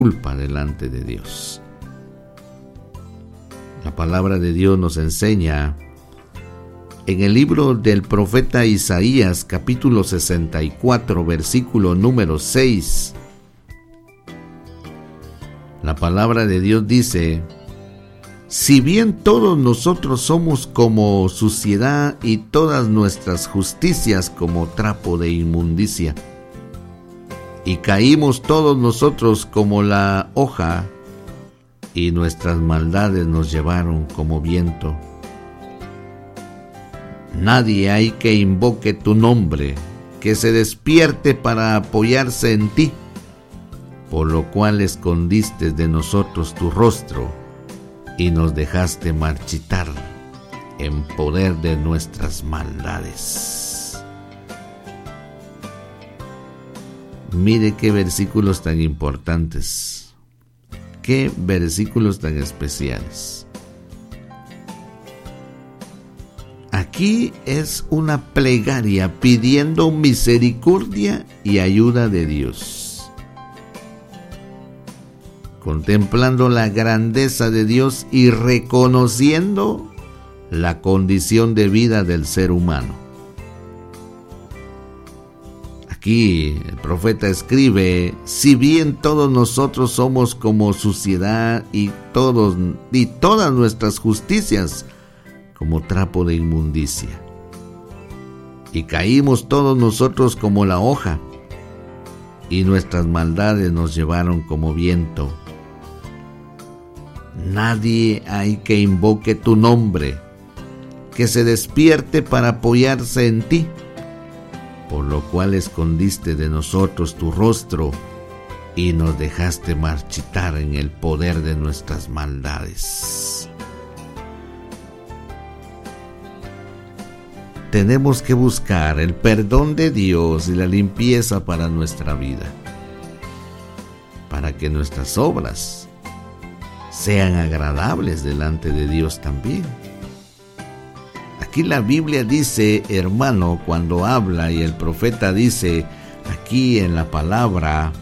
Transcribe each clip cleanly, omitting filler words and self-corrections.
culpa delante de Dios. La palabra de Dios nos enseña en el libro del profeta Isaías, capítulo 64, versículo número 6. La palabra de Dios dice: si bien todos nosotros somos como suciedad y todas nuestras justicias como trapo de inmundicia, y caímos todos nosotros como la hoja, y nuestras maldades nos llevaron como viento. Nadie hay que invoque tu nombre, que se despierte para apoyarse en ti, por lo cual escondiste de nosotros tu rostro y nos dejaste marchitar en poder de nuestras maldades. Mire qué versículos tan importantes, qué versículos tan especiales. Aquí es una plegaria pidiendo misericordia y ayuda de Dios, contemplando la grandeza de Dios y reconociendo la condición de vida del ser humano. Aquí el profeta escribe: si bien todos nosotros somos como suciedad y todas nuestras justicias como trapo de inmundicia, y caímos todos nosotros como la hoja, y nuestras maldades nos llevaron como viento. Nadie hay que invoque tu nombre, que se despierte para apoyarse en ti, por lo cual escondiste de nosotros tu rostro y nos dejaste marchitar en el poder de nuestras maldades. Tenemos que buscar el perdón de Dios y la limpieza para nuestra vida, para que nuestras obras sean agradables delante de Dios también. Aquí la Biblia dice, hermano, cuando habla, y el profeta dice aquí en la palabra: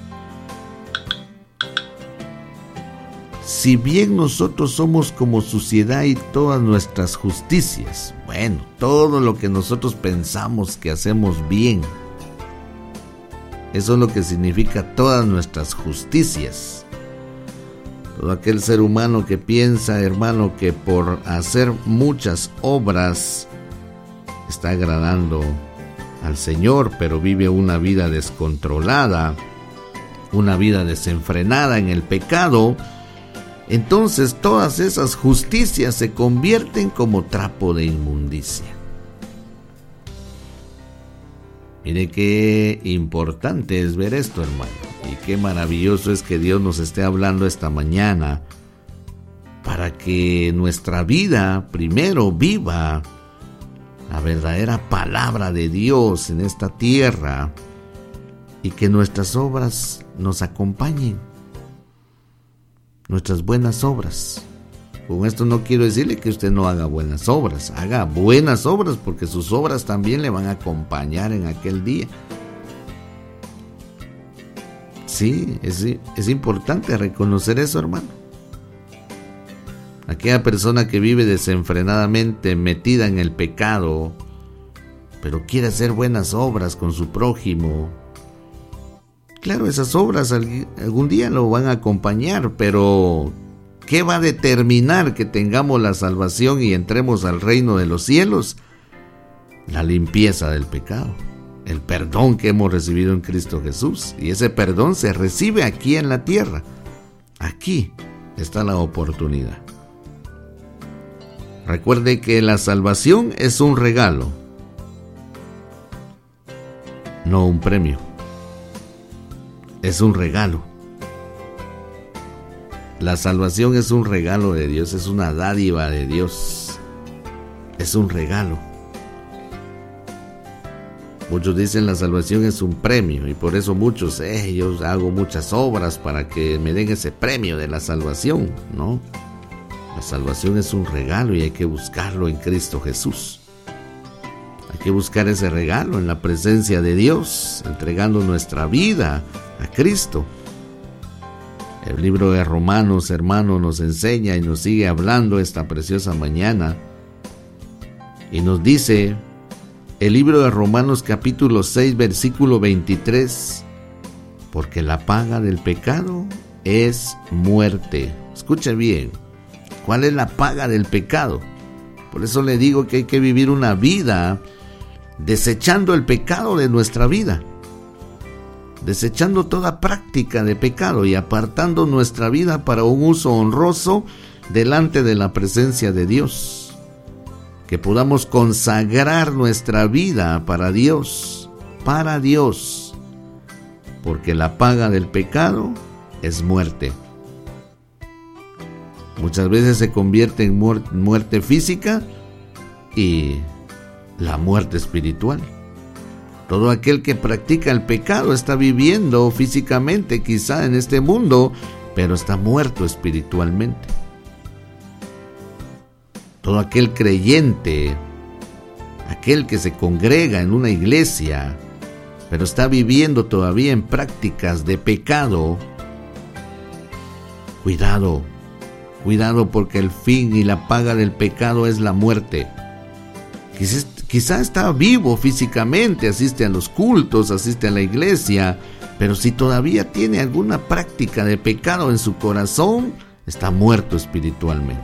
si bien nosotros somos como suciedad y todas nuestras justicias, bueno, todo lo que nosotros pensamos que hacemos bien, eso es lo que significa todas nuestras justicias. Todo aquel ser humano que piensa, hermano, que por hacer muchas obras está agradando al Señor, pero vive una vida descontrolada, una vida desenfrenada en el pecado, entonces todas esas justicias se convierten como trapo de inmundicia. Mire qué importante es ver esto, hermano, y qué maravilloso es que Dios nos esté hablando esta mañana para que nuestra vida primero viva la verdadera palabra de Dios en esta tierra y que nuestras obras nos acompañen, nuestras buenas obras. Con esto no quiero decirle que usted no haga buenas obras, haga buenas obras, porque sus obras también le van a acompañar en aquel día. Sí, es importante reconocer eso, hermano. Aquella persona que vive desenfrenadamente metida en el pecado, pero quiere hacer buenas obras con su prójimo, claro, esas obras algún día lo van a acompañar, pero ¿qué va a determinar que tengamos la salvación y entremos al reino de los cielos? La limpieza del pecado, el perdón que hemos recibido en Cristo Jesús. Y ese perdón se recibe aquí en la tierra. Aquí está la oportunidad. Recuerde que la salvación es un regalo, no un premio. Es un regalo. La salvación es un regalo de Dios, es una dádiva de Dios, es un regalo. Muchos dicen la salvación es un premio, y por eso muchos, yo hago muchas obras para que me den ese premio de la salvación. No, la salvación es un regalo y hay que buscarlo en Cristo Jesús. Hay que buscar ese regalo en la presencia de Dios, entregando nuestra vida a Cristo. El libro de Romanos, hermano, nos enseña y nos sigue hablando esta preciosa mañana. Y nos dice el libro de Romanos capítulo 6, versículo 23, porque la paga del pecado es muerte. Escuche bien, ¿cuál es la paga del pecado? Por eso le digo que hay que vivir una vida desechando el pecado de nuestra vida, desechando toda práctica de pecado y apartando nuestra vida para un uso honroso delante de la presencia de Dios. Que podamos consagrar nuestra vida para Dios, porque la paga del pecado es muerte. Muchas veces se convierte en muerte física y la muerte espiritual. Todo aquel que practica el pecado está viviendo físicamente quizá en este mundo, pero está muerto espiritualmente. Todo aquel creyente, aquel que se congrega en una iglesia, pero está viviendo todavía en prácticas de pecado, cuidado porque el fin y la paga del pecado es la muerte. Quizá está vivo físicamente, asiste a los cultos, asiste a la iglesia, pero si todavía tiene alguna práctica de pecado en su corazón, está muerto espiritualmente.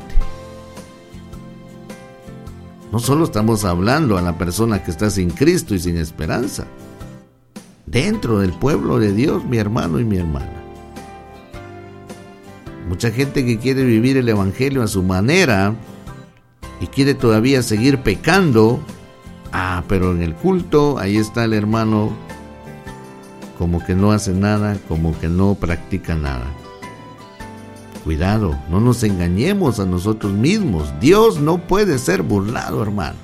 No solo estamos hablando a la persona que está sin Cristo y sin esperanza. Dentro del pueblo de Dios, mi hermano y mi hermana. Mucha gente que quiere vivir el evangelio a su manera y quiere todavía seguir pecando. Pero en el culto, ahí está el hermano como que no hace nada, como que no practica nada. Cuidado, no nos engañemos a nosotros mismos. Dios no puede ser burlado, hermano.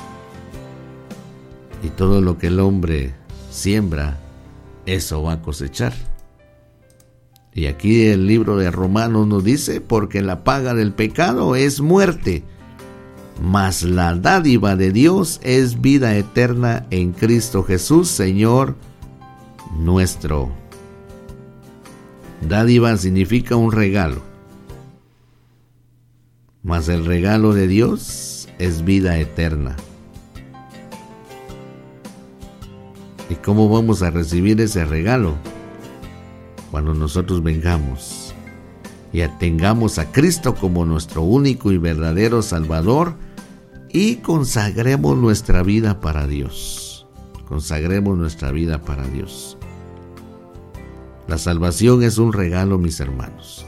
Y todo lo que el hombre siembra, eso va a cosechar. Y aquí el libro de Romanos nos dice, porque la paga del pecado es muerte, mas la dádiva de Dios es vida eterna en Cristo Jesús, Señor nuestro. Dádiva significa un regalo, mas el regalo de Dios es vida eterna. ¿Y cómo vamos a recibir ese regalo? Cuando nosotros vengamos y atengamos a Cristo como nuestro único y verdadero Salvador y consagremos nuestra vida para Dios. Consagremos nuestra vida para Dios. La salvación es un regalo, mis hermanos.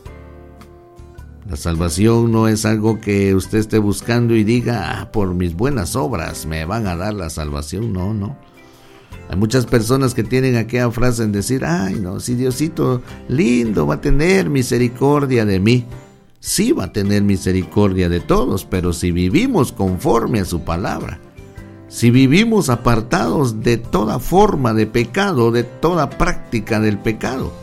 La salvación no es algo que usted esté buscando y diga, por mis buenas obras me van a dar la salvación. No. Hay muchas personas que tienen aquella frase en decir, si Diosito lindo va a tener misericordia de mí. Sí va a tener misericordia de todos, pero si vivimos conforme a su palabra, si vivimos apartados de toda forma de pecado, de toda práctica del pecado.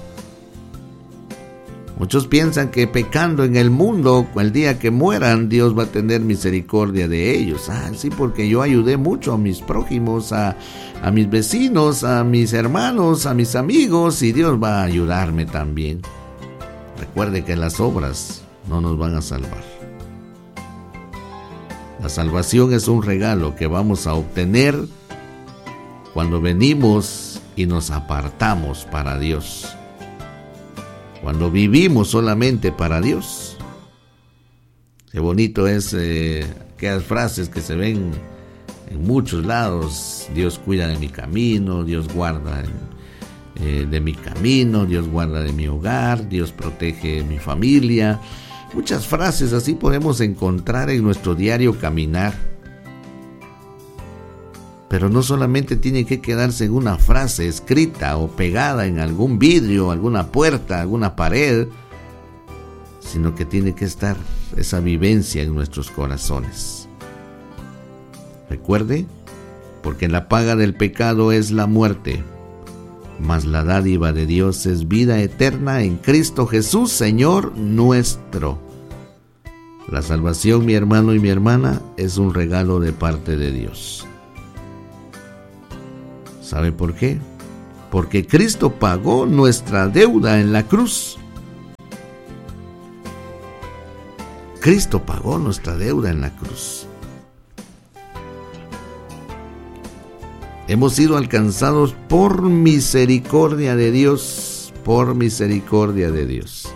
Muchos piensan que pecando en el mundo, el día que mueran, Dios va a tener misericordia de ellos. Sí, porque yo ayudé mucho a mis prójimos, a mis vecinos, a mis hermanos, a mis amigos, y Dios va a ayudarme también. Recuerde que las obras no nos van a salvar. La salvación es un regalo que vamos a obtener cuando venimos y nos apartamos para Dios. Cuando vivimos solamente para Dios. Qué bonito es aquellas frases que se ven en muchos lados. Dios cuida de mi camino, Dios guarda de mi camino, Dios guarda de mi hogar, Dios protege mi familia. Muchas frases así podemos encontrar en nuestro diario caminar. Pero no solamente tiene que quedarse en una frase escrita o pegada en algún vidrio, alguna puerta, alguna pared, sino que tiene que estar esa vivencia en nuestros corazones. Recuerde, porque la paga del pecado es la muerte, mas la dádiva de Dios es vida eterna en Cristo Jesús, Señor nuestro. La salvación, mi hermano y mi hermana, es un regalo de parte de Dios. ¿Sabe por qué? Porque Cristo pagó nuestra deuda en la cruz. Cristo pagó nuestra deuda en la cruz. Hemos sido alcanzados por misericordia de Dios, por misericordia de Dios.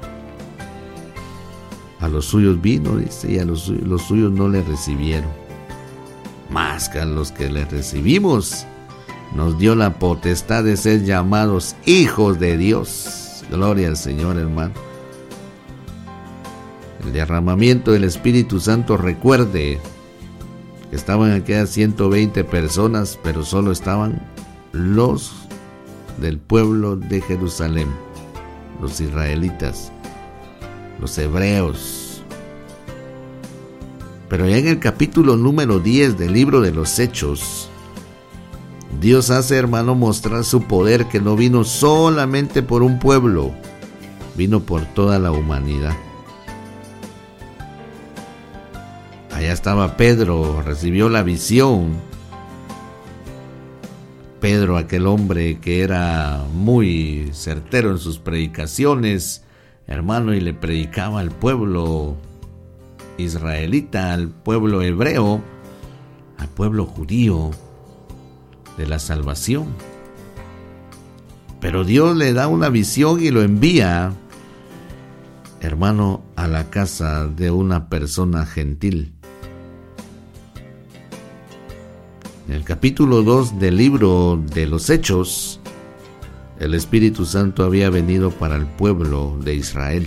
A los suyos vino, dice, y a los suyos no le recibieron. Más que a los que le recibimos, nos dio la potestad de ser llamados hijos de Dios. Gloria al Señor, hermano. El derramamiento del Espíritu Santo, recuerde que estaban aquellas 120 personas, pero solo estaban los del pueblo de Jerusalén, los israelitas, los hebreos. Pero ya en el capítulo número 10 del libro de los Hechos, Dios hace, hermano, mostrar su poder, que no vino solamente por un pueblo, vino por toda la humanidad. Allá estaba Pedro, recibió la visión. Pedro, aquel hombre que era muy certero en sus predicaciones, hermano, y le predicaba al pueblo israelita, al pueblo hebreo, al pueblo judío, de la salvación. Pero Dios le da una visión y lo envía, hermano, a la casa de una persona gentil. En el capítulo 2 del libro de los Hechos, el Espíritu Santo había venido para el pueblo de Israel.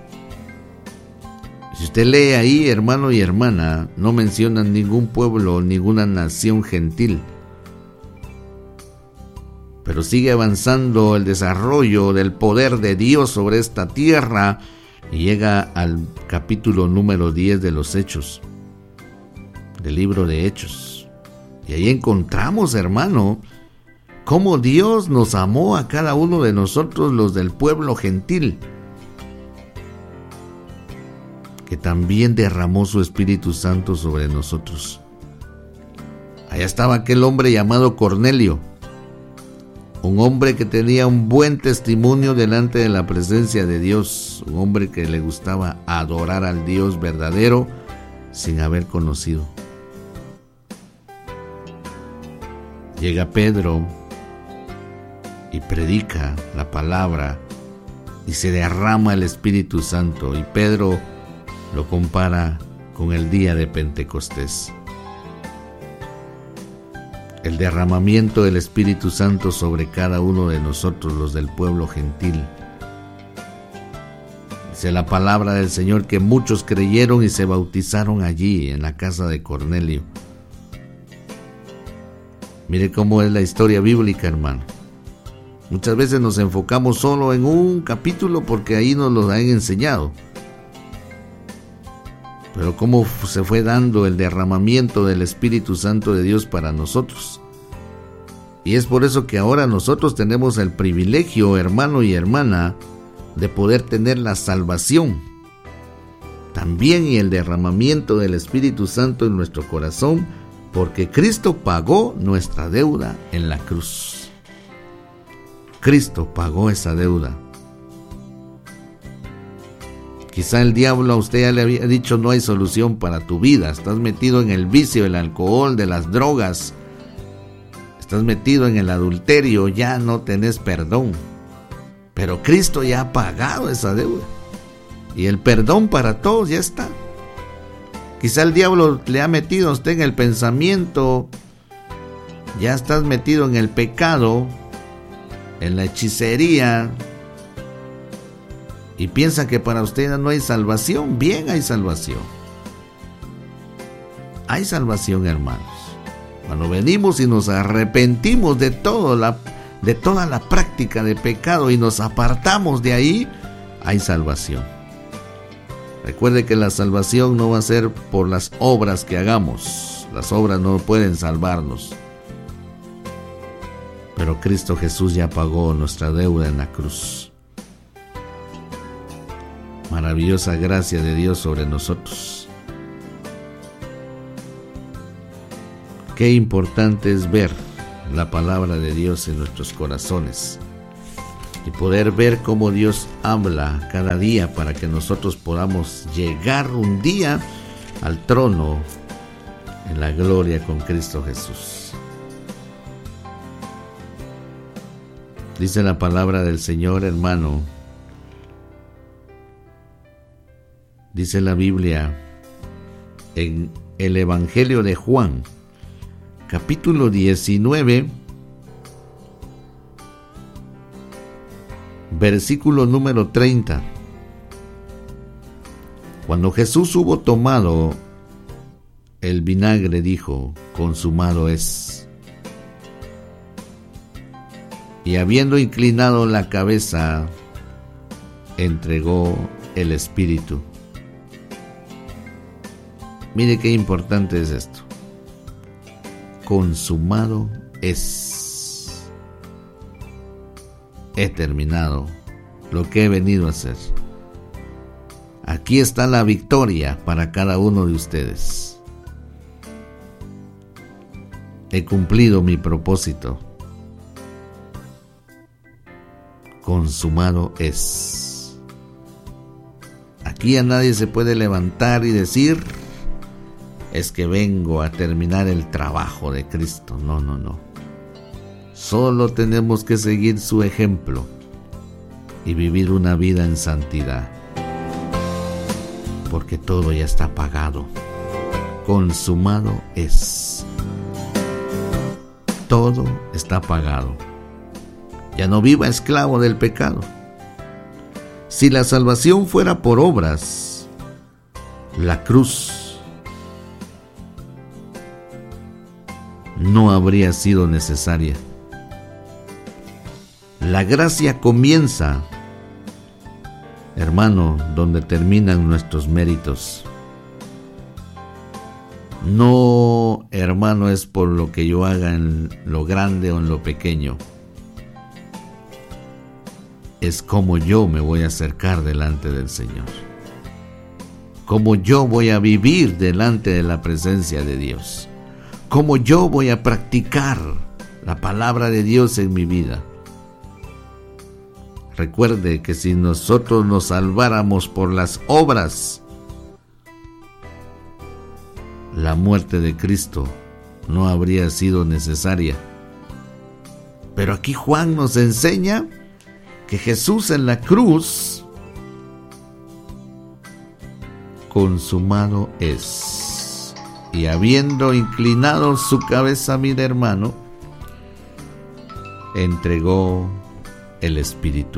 Si usted lee ahí, hermano y hermana, no mencionan ningún pueblo, ninguna nación gentil. Pero sigue avanzando el desarrollo del poder de Dios sobre esta tierra y llega al capítulo número 10 de los Hechos, del libro de Hechos. Y ahí encontramos, hermano, cómo Dios nos amó a cada uno de nosotros, los del pueblo gentil, que también derramó su Espíritu Santo sobre nosotros. Allá estaba aquel hombre llamado Cornelio, un hombre que tenía un buen testimonio delante de la presencia de Dios, un hombre que le gustaba adorar al Dios verdadero sin haber conocido. Llega Pedro y predica la palabra y se derrama el Espíritu Santo, y Pedro lo compara con el día de Pentecostés. El derramamiento del Espíritu Santo sobre cada uno de nosotros, los del pueblo gentil. Dice la palabra del Señor que muchos creyeron y se bautizaron allí en la casa de Cornelio. Mire cómo es la historia bíblica, hermano. Muchas veces nos enfocamos solo en un capítulo porque ahí nos lo han enseñado. Pero cómo se fue dando el derramamiento del Espíritu Santo de Dios para nosotros. Y es por eso que ahora nosotros tenemos el privilegio, hermano y hermana, de poder tener la salvación. También y el derramamiento del Espíritu Santo en nuestro corazón, porque Cristo pagó nuestra deuda en la cruz. Cristo pagó esa deuda. Quizá el diablo a usted ya le había dicho: no hay solución para tu vida. Estás metido en el vicio, el alcohol, de las drogas. Estás metido en el adulterio, ya no tenés perdón. Pero Cristo ya ha pagado esa deuda. Y el perdón para todos ya está. Quizá el diablo le ha metido a usted en el pensamiento. Ya estás metido en el pecado, en la hechicería, y piensa que para usted no hay salvación. Bien, hay salvación. Hay salvación, hermanos. Cuando venimos y nos arrepentimos de toda la práctica de pecado y nos apartamos de ahí, hay salvación. Recuerde que la salvación no va a ser por las obras que hagamos. Las obras no pueden salvarnos. Pero Cristo Jesús ya pagó nuestra deuda en la cruz. Maravillosa gracia de Dios sobre nosotros. Qué importante es ver la palabra de Dios en nuestros corazones. y poder ver cómo Dios habla cada día para que nosotros podamos llegar un día al trono en la gloria con Cristo Jesús. Dice la palabra del Señor, hermano. Dice la Biblia en el Evangelio de Juan, capítulo 19, versículo número 30. Cuando Jesús hubo tomado el vinagre, dijo: consumado es. Y habiendo inclinado la cabeza, entregó el Espíritu. Mire qué importante es esto. Consumado es. He terminado lo que he venido a hacer. Aquí está la victoria para cada uno de ustedes. He cumplido mi propósito. Consumado es. Aquí a nadie se puede levantar y decir: es que vengo a terminar el trabajo de Cristo. No, no, no. Solo tenemos que seguir su ejemplo y vivir una vida en santidad, porque todo ya está pagado. Consumado es. Todo está pagado. Ya no viva esclavo del pecado. Si la salvación fuera por obras, la cruz no habría sido necesaria. La gracia comienza, hermano, donde terminan nuestros méritos. No, hermano, es por lo que yo haga en lo grande o en lo pequeño. Es como yo me voy a acercar delante del Señor. Como yo voy a vivir delante de la presencia de Dios. Como yo voy a practicar la palabra de Dios en mi vida. Recuerde que si nosotros nos salváramos por las obras, la muerte de Cristo no habría sido necesaria. Pero aquí Juan nos enseña que Jesús en la cruz, consumado es. Y habiendo inclinado su cabeza, mi hermano, entregó el Espíritu.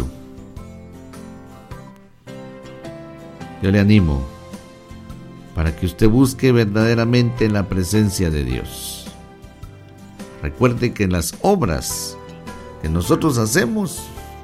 Yo le animo para que usted busque verdaderamente la presencia de Dios. Recuerde que las obras que nosotros hacemos,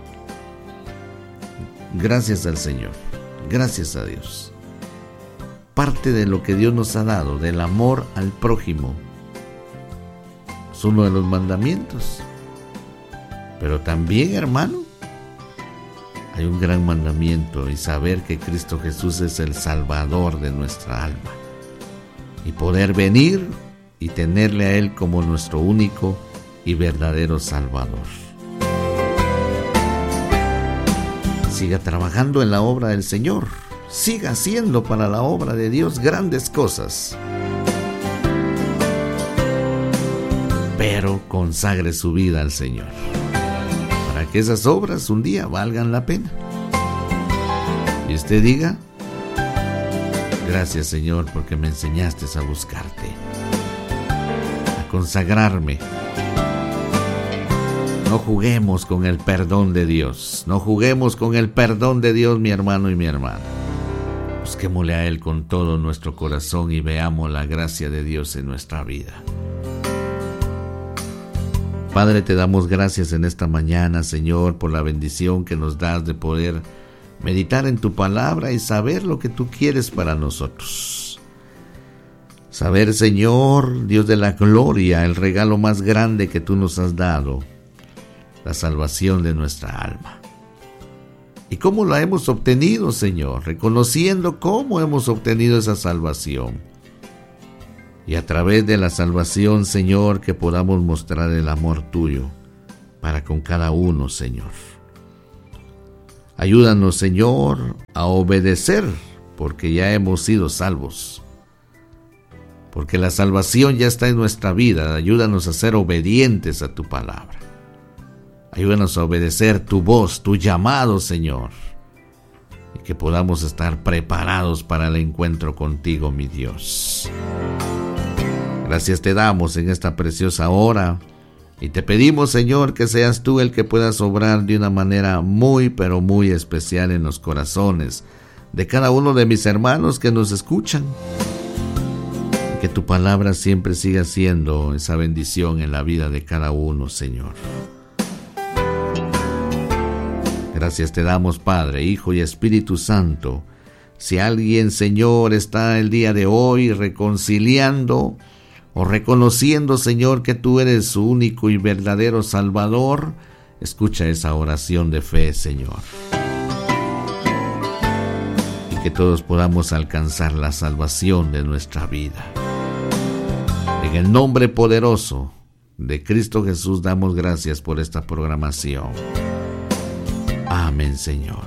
gracias al Señor, gracias a Dios, parte de lo que Dios nos ha dado, del amor al prójimo, es uno de los mandamientos. Pero también, hermano, hay un gran mandamiento, y saber que Cristo Jesús es el Salvador de nuestra alma, y poder venir y tenerle a Él como nuestro único y verdadero Salvador. Siga trabajando en la obra del Señor, siga haciendo para la obra de Dios grandes cosas, pero consagre su vida al Señor, para que esas obras un día valgan la pena. Y usted diga: gracias, Señor, porque me enseñaste a buscarte, a consagrarme. No juguemos con el perdón de Dios, no juguemos con el perdón de Dios, mi hermano y mi hermana. Busquémosle a Él con todo nuestro corazón y veamos la gracia de Dios en nuestra vida. Padre, te damos gracias en esta mañana, Señor, por la bendición que nos das de poder meditar en tu palabra y saber lo que tú quieres para nosotros. Saber, Señor, Dios de la gloria, el regalo más grande que tú nos has dado, la salvación de nuestra alma. ¿Y cómo la hemos obtenido, Señor? Reconociendo cómo hemos obtenido esa salvación. Y a través de la salvación, Señor, que podamos mostrar el amor tuyo para con cada uno, Señor. Ayúdanos, Señor, a obedecer, porque ya hemos sido salvos. Porque la salvación ya está en nuestra vida. Ayúdanos a ser obedientes a tu palabra. Ayúdanos a obedecer tu voz, tu llamado, Señor. Y que podamos estar preparados para el encuentro contigo, mi Dios. Gracias te damos en esta preciosa hora. Y te pedimos, Señor, que seas tú el que puedas obrar de una manera muy, pero muy especial en los corazones de cada uno de mis hermanos que nos escuchan. Y que tu palabra siempre siga siendo esa bendición en la vida de cada uno, Señor. Gracias te damos, Padre, Hijo y Espíritu Santo. Si alguien, Señor, está el día de hoy reconciliando o reconociendo, Señor, que tú eres su único y verdadero Salvador, escucha esa oración de fe, Señor. Y que todos podamos alcanzar la salvación de nuestra vida. En el nombre poderoso de Cristo Jesús damos gracias por esta programación. Amén, Señor.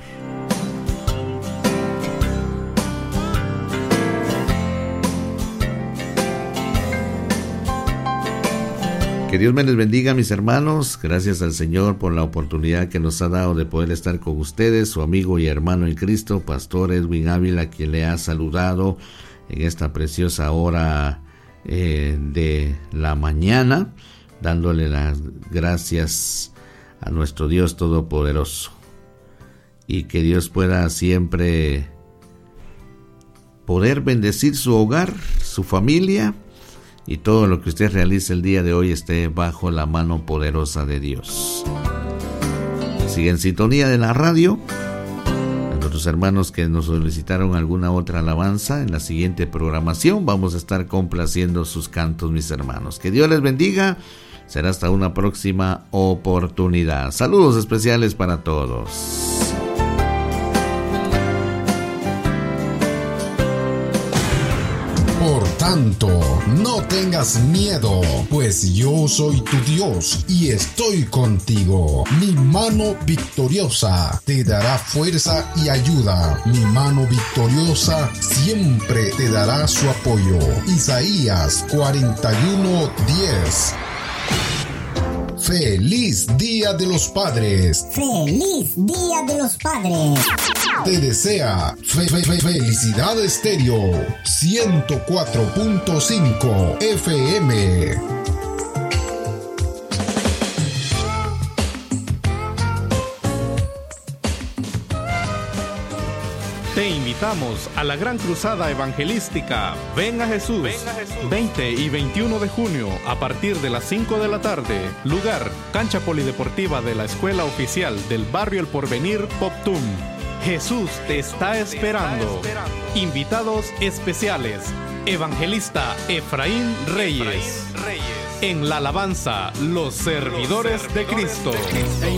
Que Dios me les bendiga, mis hermanos. Gracias al Señor por la oportunidad que nos ha dado de poder estar con ustedes. Su amigo y hermano en Cristo, Pastor Edwin Ávila, quien le ha saludado en esta preciosa hora de la mañana, dándole las gracias a nuestro Dios Todopoderoso. Y que Dios pueda siempre poder bendecir su hogar, su familia, y todo lo que usted realice el día de hoy esté bajo la mano poderosa de Dios. Sigue en sintonía de la radio. A nuestros hermanos que nos solicitaron alguna otra alabanza, en la siguiente programación vamos a estar complaciendo sus cantos, mis hermanos. Que Dios les bendiga. Será hasta una próxima oportunidad. Saludos especiales para todos. Por tanto, no tengas miedo, pues yo soy tu Dios y estoy contigo. Mi mano victoriosa te dará fuerza y ayuda. Mi mano victoriosa siempre te dará su apoyo. Isaías 41:10. ¡Feliz Día de los Padres! ¡Feliz Día de los Padres! Te desea Felicidad Estéreo 104.5 FM. Te invitamos a la gran cruzada evangelística Ven a Jesús, 20 y 21 de junio a partir de las 5 de la tarde. Lugar, cancha polideportiva de la Escuela Oficial del Barrio El Porvenir, Poptum. Jesús te está esperando. Invitados especiales: Evangelista Efraín Reyes. En la alabanza, los servidores de Cristo.